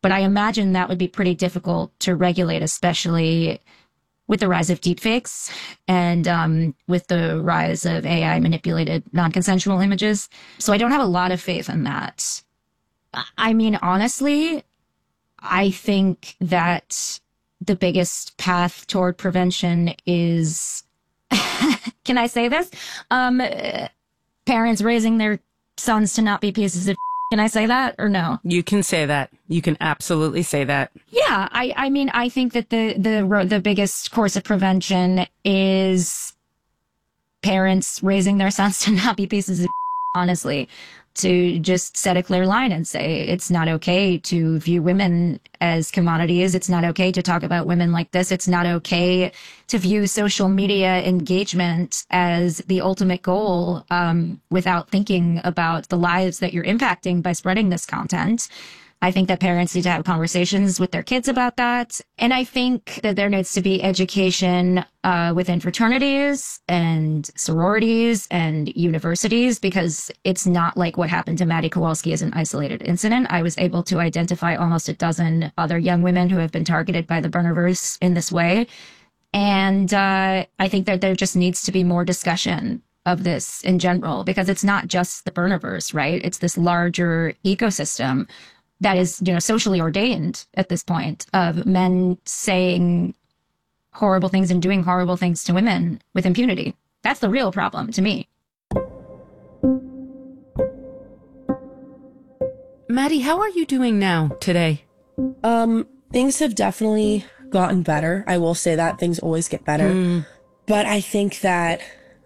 But I imagine that would be pretty difficult to regulate, especially with the rise of deepfakes and with the rise of AI manipulated non-consensual images. So I don't have a lot of faith in that. I mean, honestly, I think that the biggest path toward prevention is, can I say this? Parents raising their sons to not be pieces of. Can I say that or no? You can say that. You can absolutely say that. Yeah, I mean, I think that the biggest course of prevention is parents raising their sons to not be pieces of, honestly, to just set a clear line and say it's not okay to view women as commodities. It's not okay to talk about women like this. It's not okay to view social media engagement as the ultimate goal without thinking about the lives that you're impacting by spreading this content. I think that parents need to have conversations with their kids about that. And I think that there needs to be education within fraternities and sororities and universities, because it's not like what happened to Maddie Kowalski is an isolated incident. I was able to identify almost a dozen other young women who have been targeted by the Burniverse in this way. And I think that there just needs to be more discussion of this in general, because it's not just the Burniverse, right? It's this larger ecosystem that is, socially ordained at this point, of men saying horrible things and doing horrible things to women with impunity. That's the real problem to me. Maddie, how are you doing now today? Things have definitely gotten better. I will say that things always get better. But I think that,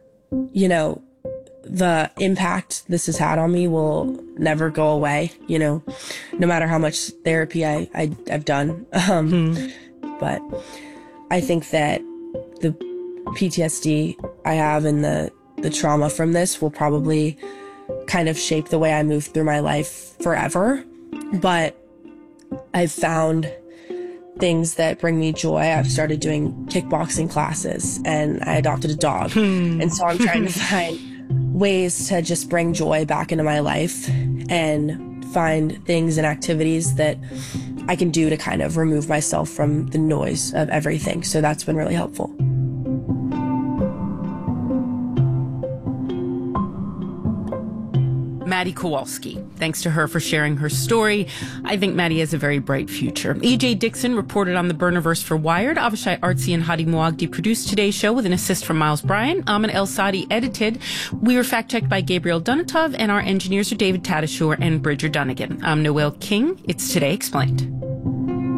the impact this has had on me will never go away, no matter how much therapy I've done. But I think that the PTSD I have and the trauma from this will probably kind of shape the way I move through my life forever. But I've found things that bring me joy. I've started doing kickboxing classes and I adopted a dog. And so I'm trying to find ways to just bring joy back into my life and find things and activities that I can do to kind of remove myself from the noise of everything. So that's been really helpful. Maddie Kowalski. Thanks to her for sharing her story. I think Maddie has a very bright future. EJ Dixon reported on the Burniverse for Wired. Avishai Artsy and Hadi Muagdi produced today's show with an assist from Miles Bryan. Amin El Sadi edited. We were fact-checked by Gabriel Dunatov, and our engineers are David Tadashur and Bridger Dunnigan. I'm Noelle King. It's Today Explained.